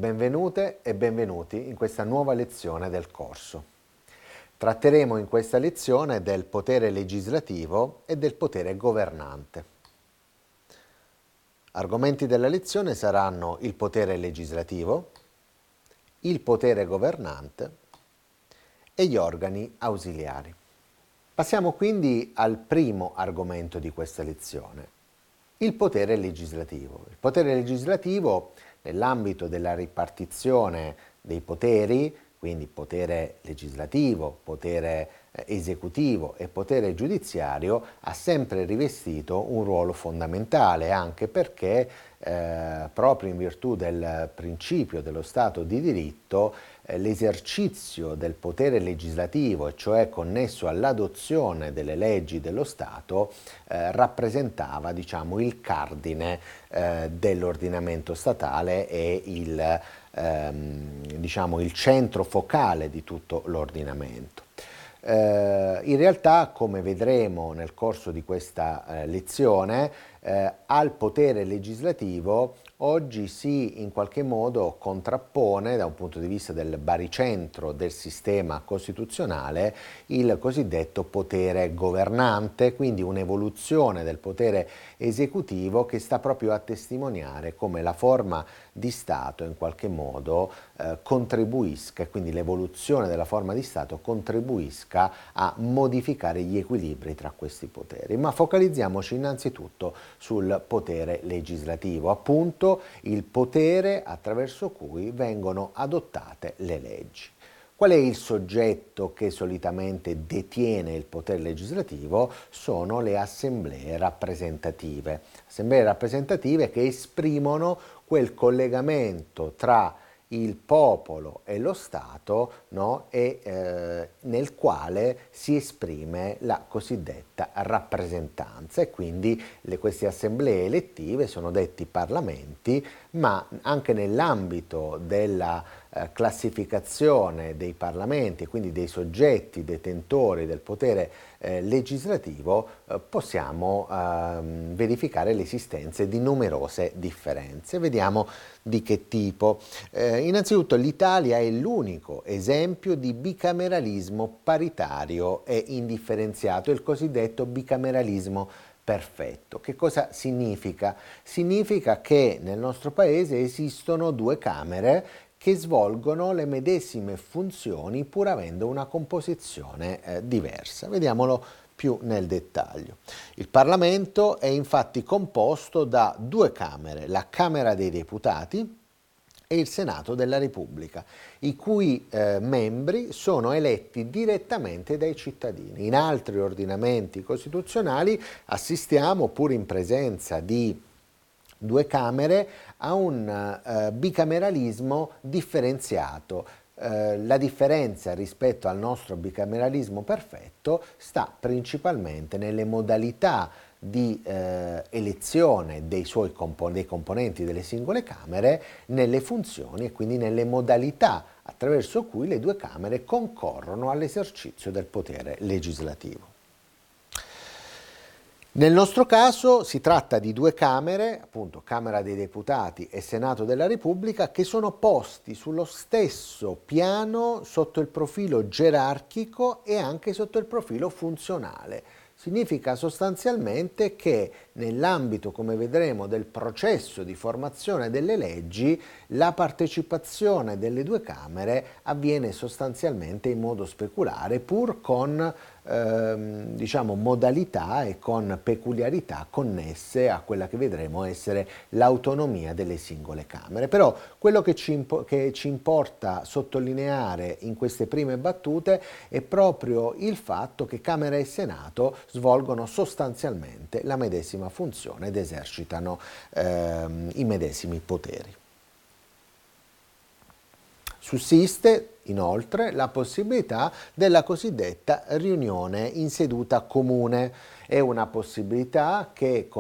benvenute e benvenuti in questa nuova lezione del corso. Tratteremo in questa lezione del potere legislativo e del potere governante. Argomenti della lezione saranno il potere legislativo, il potere governante e gli organi ausiliari. Passiamo quindi al primo argomento di questa lezione, il potere legislativo. Il potere legislativo, nell'ambito della ripartizione dei poteri, quindi potere legislativo, potere esecutivo e potere giudiziario, ha sempre rivestito un ruolo fondamentale, anche perché proprio in virtù del principio dello Stato di diritto l'esercizio del potere legislativo, e cioè connesso all'adozione delle leggi dello Stato, rappresentava, diciamo, il cardine dell'ordinamento statale e il centro focale di tutto l'ordinamento. In realtà, come vedremo nel corso di questa lezione, al potere legislativo oggi si in qualche modo contrappone, da un punto di vista del baricentro del sistema costituzionale, il cosiddetto potere governante, quindi un'evoluzione del potere esecutivo che sta proprio a testimoniare come la forma di Stato in qualche modo contribuisca, e quindi l'evoluzione della forma di Stato contribuisca a modificare gli equilibri tra questi poteri. Ma focalizziamoci innanzitutto sul potere legislativo, appunto il potere attraverso cui vengono adottate le leggi. Qual è il soggetto che solitamente detiene il potere legislativo? Sono le assemblee rappresentative. Assemblee rappresentative che esprimono quel collegamento tra il popolo e lo Stato, no? Nel quale si esprime la cosiddetta rappresentanza, e quindi queste assemblee elettive sono detti parlamenti, ma anche nell'ambito della classificazione dei parlamenti e quindi dei soggetti detentori del potere legislativo possiamo verificare l'esistenza di numerose differenze. Vediamo di che tipo. Innanzitutto l'Italia è l'unico esempio di bicameralismo paritario e indifferenziato, il cosiddetto bicameralismo perfetto. Che cosa significa? Significa che nel nostro paese esistono due Camere che svolgono le medesime funzioni pur avendo una composizione diversa. Vediamolo più nel dettaglio. Il Parlamento è infatti composto da due Camere, la Camera dei Deputati e il Senato della Repubblica, i cui membri sono eletti direttamente dai cittadini. In altri ordinamenti costituzionali assistiamo, pur in presenza di due Camere, a un bicameralismo differenziato. La differenza rispetto al nostro bicameralismo perfetto sta principalmente nelle modalità di elezione dei componenti delle singole Camere, nelle funzioni e quindi nelle modalità attraverso cui le due Camere concorrono all'esercizio del potere legislativo. Nel nostro caso si tratta di due Camere, appunto Camera dei Deputati e Senato della Repubblica, che sono posti sullo stesso piano sotto il profilo gerarchico e anche sotto il profilo funzionale. Significa sostanzialmente che nell'ambito, come vedremo, del processo di formazione delle leggi, la partecipazione delle due Camere avviene sostanzialmente in modo speculare, pur con modalità e con peculiarità connesse a quella che vedremo essere l'autonomia delle singole Camere. Però quello che ci importa sottolineare in queste prime battute è proprio il fatto che Camera e Senato svolgono sostanzialmente la medesima funzione ed esercitano i medesimi poteri. Sussiste inoltre la possibilità della cosiddetta riunione in seduta comune. È una possibilità che